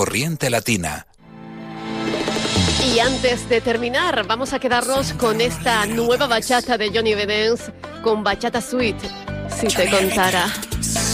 Corriente Latina. Y antes de terminar, vamos a quedarnos con esta nueva bachata de Johnny Bedens, con Bachata Suite, si te contara.